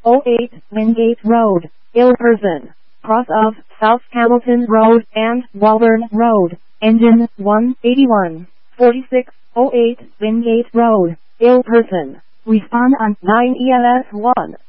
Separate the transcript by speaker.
Speaker 1: 4608 Wingate Road, Ilperson, cross of South Hamilton Road and Walburn Road, engine 181. 4608 Wingate Road, Ilperson. Respond on 9 ELS 1.